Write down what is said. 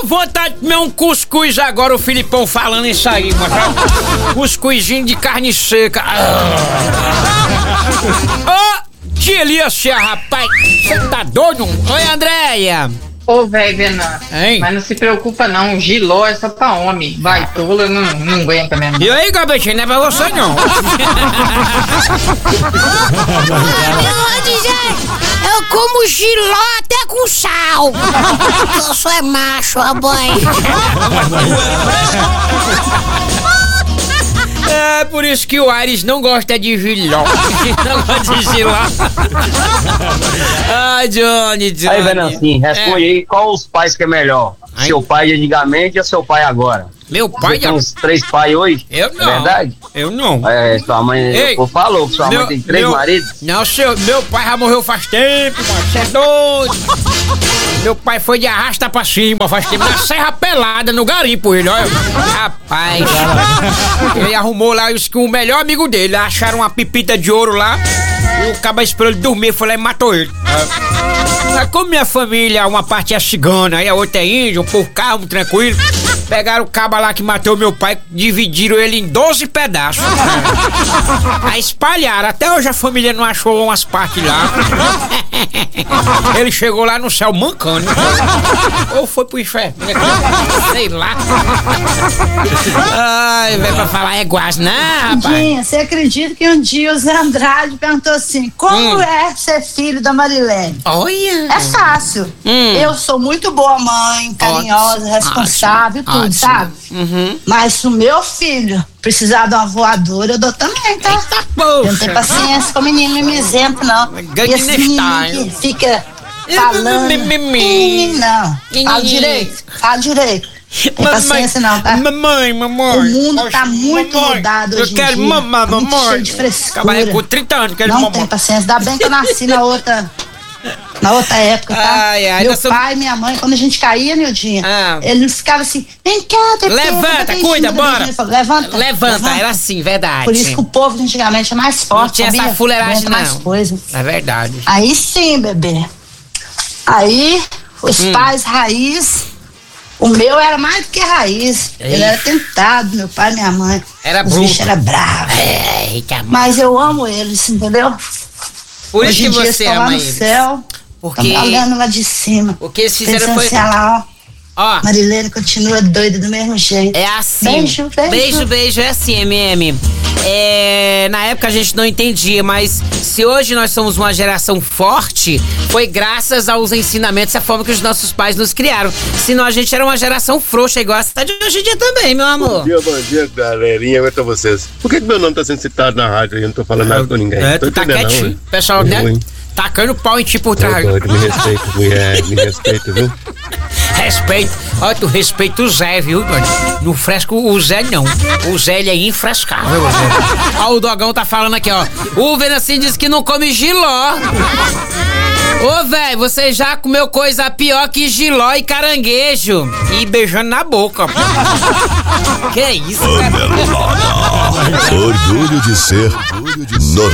vontade de comer um cuscuz agora, o Filipão falando isso aí, mano. Cuscuzinho de carne seca. Ô, tia Lícia, rapaz, você tá doido? Oi, Andréia. Ô, velho, Venan, mas não se preocupa não, o giló é só pra homem. Vai, tola, não aguenta mesmo. E aí, gabetinho, não é pra você não. Eu como giló até com sal. Eu sou macho, ó boy. É por isso que o Ares não gosta de giló. Não gosta de giló. Ai, Johnny. Aí, Venancinho, responde aí, qual os pais que é melhor? Ai. Seu pai de antigamente ou seu pai agora? Meu pai... Você tem uns 3 pais hoje? Eu não. É verdade? Eu não. É, sua mãe... Ei, falou que sua mãe tem 3 maridos? Não, meu pai já morreu faz tempo, mano. Você é doido. Meu pai foi de arrasta pra cima, faz tempo. Na Serra Pelada, no garimpo, ele, olha. Rapaz. Ele arrumou lá o melhor amigo dele. Acharam uma pepita de ouro lá. E o cabo esperou ele dormir, foi lá e matou ele. Mas como minha família, uma parte é cigana, aí a outra é índia, um povo calmo, tranquilo. Pegaram o cabo lá que matou meu pai, dividiram ele em 12 pedaços. Aí espalharam, até hoje a família não achou umas partes lá. Ele chegou lá no céu mancando. Ou foi pro inferno, sei lá. Ai, velho, pra falar é guas, né, rapaz? Dinha, você acredita que um dia o Zé Andrade perguntou assim, como é ser filho da Marilene? Olha! É fácil. Eu sou muito boa mãe, carinhosa, responsável, tudo, sabe? Mas se o meu filho precisar de uma voadora, eu dou também, tá? Eita, eu não tenho paciência com menino mimizento, não. E esse menino que fica falando... Não, fala direito. Tem paciência não, tá? Mamãe. O mundo tá muito mudado hoje em dia. Eu quero mamar, mamãe. Cheio de frescura. Acabei com 30 anos, quero não mamar. Tem paciência, ainda bem que eu nasci na outra época, tá? Ai, meu pai e minha mãe, quando a gente caía, Nildinha, ele ficava assim, vem cá, levanta, cuida, bora. Levanta, era assim, verdade. Por isso que o povo de antigamente é mais forte, não tinha essa fuleiragem, não. Mais coisa. É verdade. Aí sim, bebê. Aí, os pais raiz, o meu era mais do que raiz. Ele era tentado, meu pai e minha mãe. Era bruto. Os bichos eram bravos. Mas eu amo eles, entendeu? Por isso hoje que em dia você estão lá ama no eles. Céu, porque olhando lá de cima. O que eles fizeram foi... lá, ó. Marilene continua doida do mesmo jeito. É assim. Beijo, é assim, MM. Na época a gente não entendia, mas se hoje nós somos uma geração forte, foi graças aos ensinamentos, a forma que os nossos pais nos criaram. Senão a gente era uma geração frouxa, igual a cidade de hoje em dia também, meu amor. Bom dia, galerinha, aguenta vocês. Por que meu nome tá sendo citado na rádio e eu não tô falando nada com ninguém? Tu tá quietinho. Pessoal, né? Tacando pau em ti por trás. Me respeita, mulher, me respeita, viu? Respeito. Olha, tu respeita o Zé, viu, Doni? Não fresca o Zé, não. O Zé, ele é infrescável. Ó, o Dogão tá falando aqui, ó. O Venancinho disse que não come giló. Ô, velho, você já comeu coisa pior que giló e caranguejo. E beijando na boca. Que isso, cara? Orgulho de ser